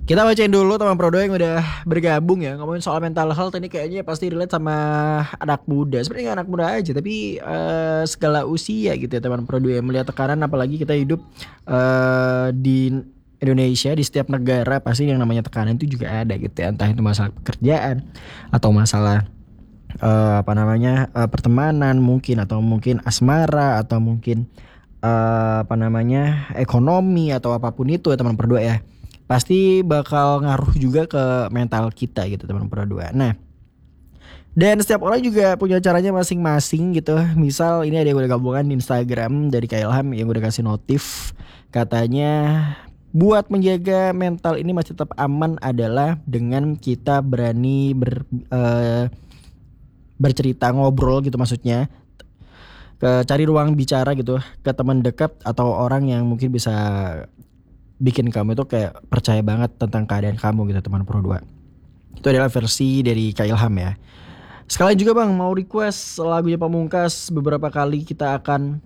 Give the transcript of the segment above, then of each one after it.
Kita bacain dulu teman Prodo yang udah bergabung ya. Ngomongin soal mental health ini kayaknya pasti relate sama anak muda. Sebenarnya nggak anak muda aja, tapi segala usia gitu ya teman Prodo yang melihat tekanan, apalagi kita hidup di Indonesia, di setiap negara pasti yang namanya tekanan itu juga ada gitu ya. Entah itu masalah pekerjaan atau masalah pertemanan mungkin, atau mungkin asmara, atau mungkin ekonomi, atau apapun itu ya teman berdua ya, pasti bakal ngaruh juga ke mental kita gitu teman berdua. Nah, dan setiap orang juga punya caranya masing-masing gitu. Misal ini ada yang udah gabungan di Instagram dari Kak Ilham yang udah kasih notif, katanya buat menjaga mental ini masih tetap aman adalah dengan kita berani bercerita, ngobrol gitu maksudnya, cari ruang bicara gitu ke teman dekat atau orang yang mungkin bisa bikin kamu itu kayak percaya banget tentang keadaan kamu gitu teman Pro 2. Itu adalah versi dari Kak Ilham ya. Sekalian juga Bang mau request lagunya Pamungkas. Beberapa kali kita akan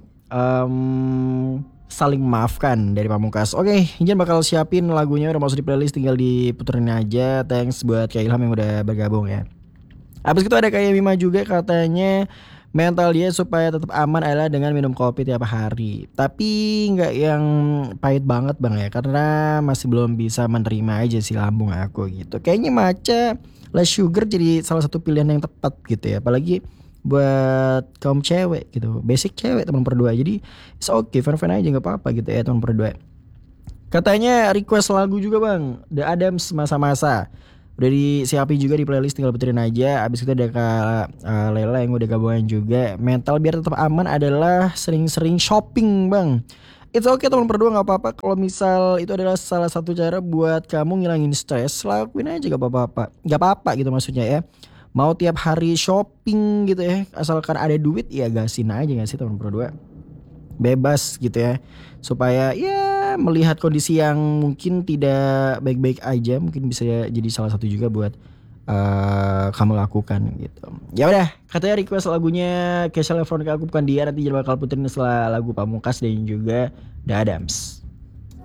saling maafkan dari Pamungkas. Oke, Injan bakal siapin lagunya, udah masuk di playlist, tinggal diputerin aja. Thanks buat Kak Ilham yang udah bergabung ya. Habis itu ada kayak Mima juga, katanya mental dia supaya tetap aman adalah dengan minum kopi tiap hari. Tapi nggak yang pahit banget Bang ya, karena masih belum bisa menerima aja sih lambung aku gitu. Kayaknya matcha less sugar jadi salah satu pilihan yang tepat gitu ya. Apalagi buat kaum cewek gitu, basic cewek teman berdua. Jadi it's okay, fine-fine aja, nggak apa-apa gitu ya teman berdua. Katanya request lagu juga Bang, The Adams, Masa-Masa. Udah disiapin juga di playlist, tinggal puterin aja. Abis itu ada Kak Lela yang udah gabungan juga. Mental biar tetap aman adalah sering-sering shopping Bang. It's okay teman berdua, nggak apa-apa. Kalau misal itu adalah salah satu cara buat kamu ngilangin stres, lakuin aja, gak apa-apa. Gak apa-apa gitu maksudnya ya. Mau tiap hari shopping gitu ya, asalkan ada duit ya gasin aja, gak sih teman berdua. Bebas gitu ya, supaya ya melihat kondisi yang mungkin tidak baik-baik aja mungkin bisa jadi salah satu juga buat kamu lakukan gitu. Ya udah, katanya request lagunya Kesha Lefron, aku bukan dia, nanti bakal puterin setelah lagu Pamungkas dan juga The Adams.